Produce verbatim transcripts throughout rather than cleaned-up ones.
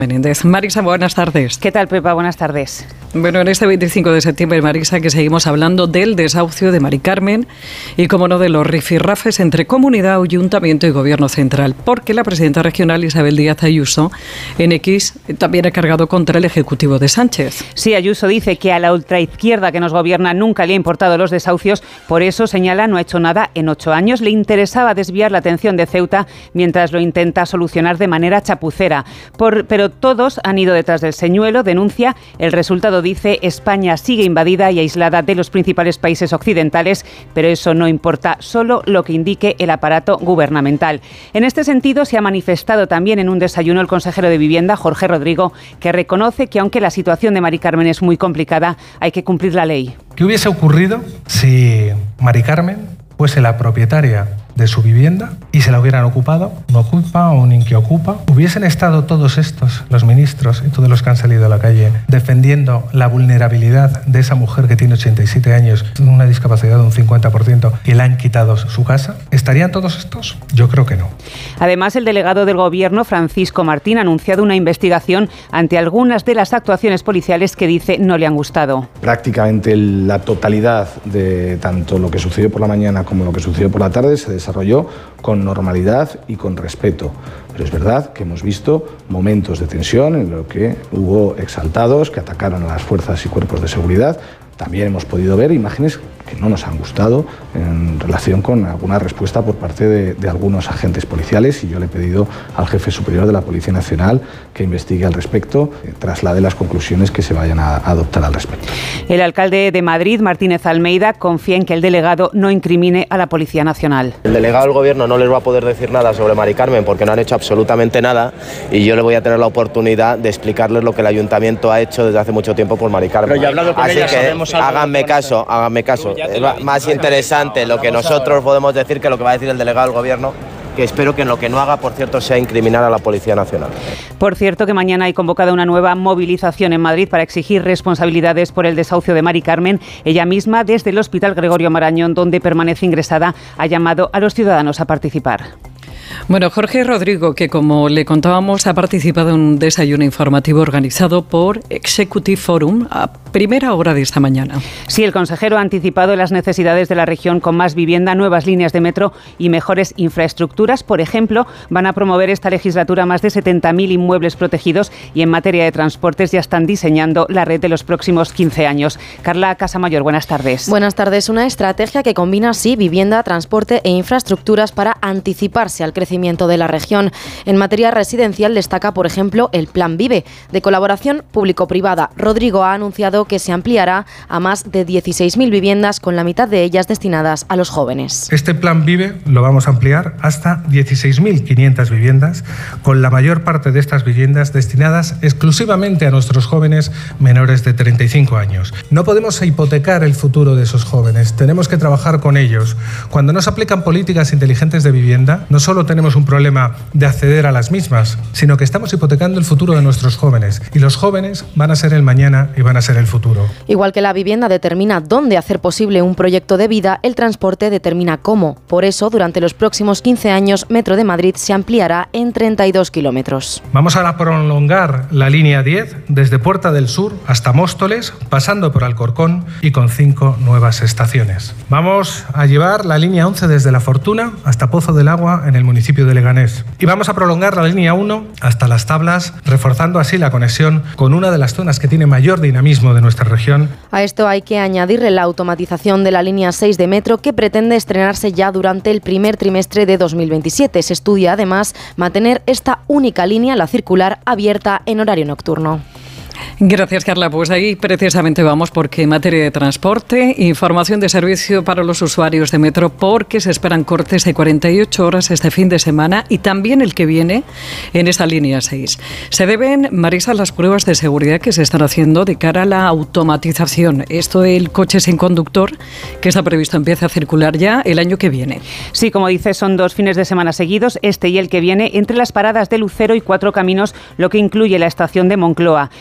Menéndez. Marisa, buenas tardes. ¿Qué tal, Pepa? Buenas tardes. Bueno, en este veinticinco de septiembre, Marisa, que seguimos hablando del desahucio de Mari Carmen y, como no, de los rifirrafes entre comunidad, ayuntamiento y gobierno central, porque la presidenta regional Isabel Díaz Ayuso en X también ha cargado contra el ejecutivo de Sánchez. Sí, Ayuso dice que a la ultraizquierda que nos gobierna nunca le ha importado los desahucios, por eso, señala, no ha hecho nada en ocho años. Le interesaba desviar la atención de Ceuta mientras lo intenta solucionar de manera chapucera. Por, pero todos han ido detrás del señuelo, denuncia. El resultado, dice, España sigue invadida y aislada de los principales países occidentales, pero eso no importa, solo lo que indique el aparato gubernamental. En este sentido, se ha manifestado también en un desayuno el consejero de Vivienda, Jorge Rodrigo, que reconoce que aunque la situación de Mari Carmen es muy complicada, hay que cumplir la ley. ¿Qué hubiese ocurrido si Mari Carmen fuese la propietaria de su vivienda y se la hubieran ocupado, un ocupa o un inquiocupa? ¿Hubiesen estado todos estos, los ministros y todos los que han salido a la calle, defendiendo la vulnerabilidad de esa mujer que tiene ochenta y siete años, una discapacidad de un cincuenta por ciento, y le han quitado su casa? ¿Estarían todos estos? Yo creo que no. Además, el delegado del Gobierno, Francisco Martín, ha anunciado una investigación ante algunas de las actuaciones policiales que dice no le han gustado. Prácticamente la totalidad de tanto lo que sucedió por la mañana como lo que sucedió por la tarde se desarrolló con normalidad y con respeto. Pero es verdad que hemos visto momentos de tensión en los que hubo exaltados que atacaron a las fuerzas y cuerpos de seguridad. También hemos podido ver imágenes que no nos han gustado en relación con alguna respuesta por parte de, de algunos agentes policiales, y yo le he pedido al jefe superior de la Policía Nacional que investigue al respecto, eh, traslade las conclusiones que se vayan a adoptar al respecto. El alcalde de Madrid, Martínez Almeida, confía en que el delegado no incrimine a la Policía Nacional. El delegado del Gobierno no les va a poder decir nada sobre Mari Carmen porque no han hecho absolutamente nada, y yo le voy a tener la oportunidad de explicarles lo que el Ayuntamiento ha hecho desde hace mucho tiempo por Mari Carmen. Pero ya he hablado con Así ella, que háganme caso, háganme caso. Es más interesante lo que nosotros podemos decir que lo que va a decir el delegado del Gobierno, que espero que en lo que no haga, por cierto, sea incriminar a la Policía Nacional. Por cierto, que mañana hay convocada una nueva movilización en Madrid para exigir responsabilidades por el desahucio de Mari Carmen. Ella misma, desde el Hospital Gregorio Marañón, donde permanece ingresada, ha llamado a los ciudadanos a participar. Bueno, Jorge Rodrigo, que como le contábamos, ha participado en un desayuno informativo organizado por Executive Forum a primera hora de esta mañana. Sí, el consejero ha anticipado las necesidades de la región con más vivienda, nuevas líneas de metro y mejores infraestructuras. Por ejemplo, van a promover esta legislatura más de setenta mil inmuebles protegidos, y en materia de transportes ya están diseñando la red de los próximos quince años. Carla Casamayor, buenas tardes. Buenas tardes. Una estrategia que combina así vivienda, transporte e infraestructuras para anticiparse al crecimiento de la región. En materia residencial destaca, por ejemplo, el Plan Vive, de colaboración público-privada. Rodrigo ha anunciado que se ampliará a más de dieciséis mil viviendas, con la mitad de ellas destinadas a los jóvenes. Este Plan Vive lo vamos a ampliar hasta dieciséis mil quinientas viviendas, con la mayor parte de estas viviendas destinadas exclusivamente a nuestros jóvenes menores de treinta y cinco años. No podemos hipotecar el futuro de esos jóvenes, tenemos que trabajar con ellos. Cuando no se aplican políticas inteligentes de vivienda, no solo tenemos un problema de acceder a las mismas, sino que estamos hipotecando el futuro de nuestros jóvenes, y los jóvenes van a ser el mañana y van a ser el futuro. Igual que la vivienda determina dónde hacer posible un proyecto de vida, el transporte determina cómo. Por eso, durante los próximos quince años, Metro de Madrid se ampliará en treinta y dos kilómetros. Vamos a prolongar la línea diez desde Puerta del Sur hasta Móstoles, pasando por Alcorcón, y con cinco nuevas estaciones. Vamos a llevar la línea once desde La Fortuna hasta Pozo del Agua, en el municipio de Leganés. Y vamos a prolongar la línea uno hasta Las Tablas, reforzando así la conexión con una de las zonas que tiene mayor dinamismo de nuestra región. A esto hay que añadirle la automatización de la línea seis de Metro, que pretende estrenarse ya durante el primer trimestre de dos mil veintisiete. Se estudia además mantener esta única línea, la circular, abierta en horario nocturno. Gracias, Carla. Pues ahí precisamente vamos, porque en materia de transporte, información de servicio para los usuarios de Metro, porque se esperan cortes de cuarenta y ocho horas este fin de semana y también el que viene en esa línea seis. Se deben, Marisa, las pruebas de seguridad que se están haciendo de cara a la automatización. Esto del coche sin conductor, que está previsto empiece a circular ya el año que viene. Sí, como dices, son dos fines de semana seguidos, este y el que viene, entre las paradas de Lucero y Cuatro Caminos, lo que incluye la estación de Moncloa. No van a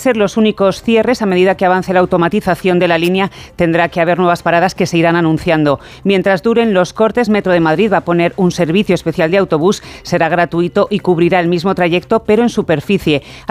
ser los únicos cierres. A medida que avance la automatización de la línea, tendrá que haber nuevas paradas que se irán anunciando. Mientras duren los cortes, Metro de Madrid va a poner un servicio especial de autobús. Será gratuito y cubrirá el mismo trayecto, pero en superficie.